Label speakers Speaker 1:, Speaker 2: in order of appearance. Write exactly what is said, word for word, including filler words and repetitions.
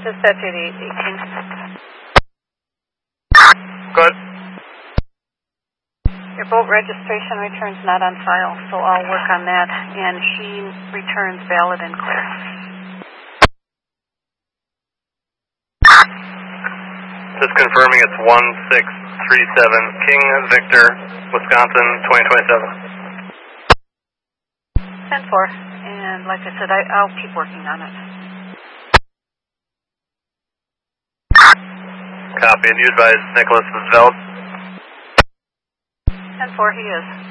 Speaker 1: Dispatch eighty-eight eighteen.
Speaker 2: Go ahead.
Speaker 1: Your boat registration return's not on file, so I'll work on that, and she returns valid and clear.
Speaker 2: Just confirming it's one six three seven King Victor, Wisconsin, twenty twenty-seven.
Speaker 1: ten four, and like I said, I, I'll keep working on it.
Speaker 2: Copy, and you advise Nicholas is valid?
Speaker 1: ten four, he is.